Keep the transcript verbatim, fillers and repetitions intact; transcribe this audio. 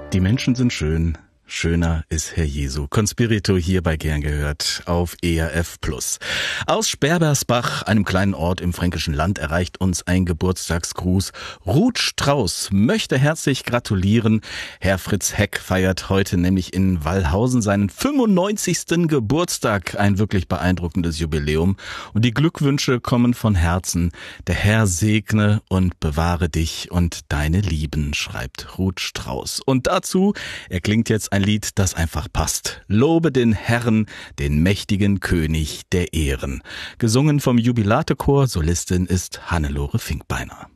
Die Menschen sind schön. Schöner ist Herr Jesu. Conspirito hier bei Gern gehört auf E R F Plus. Aus Sperbersbach, einem kleinen Ort im Fränkischen Land, erreicht uns ein Geburtstagsgruß. Ruth Strauß möchte herzlich gratulieren. Herr Fritz Heck feiert heute nämlich in Wallhausen seinen fünfundneunzigsten Geburtstag. Ein wirklich beeindruckendes Jubiläum. Und die Glückwünsche kommen von Herzen. Der Herr segne und bewahre dich und deine Lieben, schreibt Ruth Strauß. Und dazu erklingt jetzt ein Lied, das einfach passt. Lobe den Herrn, den mächtigen König der Ehren. Gesungen vom Jubilate-Chor, Solistin ist Hannelore Finkbeiner.